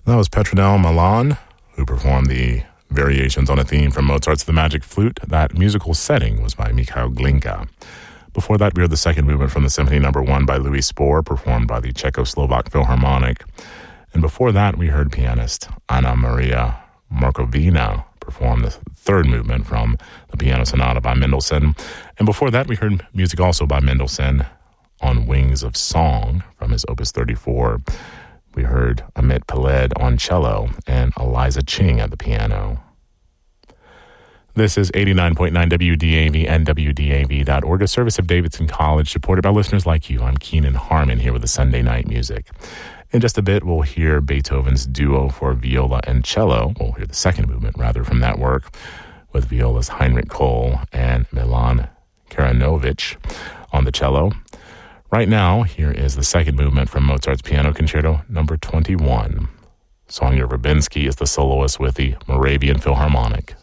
That was Petronelle Milan, who performed the variations on a theme from Mozart's The Magic Flute. That musical setting was by Mikhail Glinka. Before that, we heard the second movement from the Symphony No. 1 by Louis Spohr, performed by the Czechoslovak Philharmonic. And before that, we heard pianist Anna Maria Markovina perform the third movement from the Piano Sonata by Mendelssohn. And before that, we heard music also by Mendelssohn on Wings of Song from his Opus 34. We heard Amit Peled on cello and Eliza Ching at the piano. This is 89.9 WDAV and WDAV.org, a service of Davidson College, supported by listeners like you. I'm Keenan Harmon here with the Sunday Night Music. In just a bit, we'll hear Beethoven's duo for viola and cello. We'll hear the second movement, rather, from that work, with viola's Heinrich Kohl and Milan Karanovich on the cello. Right now, here is the second movement from Mozart's Piano Concerto No. 21. Sonia Verbinski is the soloist with the Moravian Philharmonic.